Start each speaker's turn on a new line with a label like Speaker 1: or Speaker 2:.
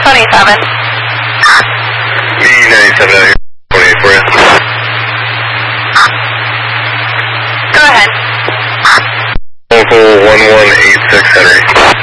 Speaker 1: 27.
Speaker 2: B97 out here, 28 for you.
Speaker 1: Go ahead.
Speaker 2: Local 1186 Henry.